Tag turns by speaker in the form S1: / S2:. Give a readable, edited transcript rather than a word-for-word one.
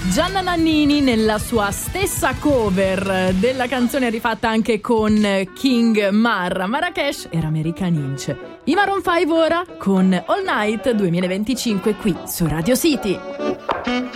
S1: Gianna Nannini nella sua stessa cover della canzone rifatta anche con King Marra. Marrakesh era American Inch. I Maroon 5 ora con All Night 2025 qui su Radio City.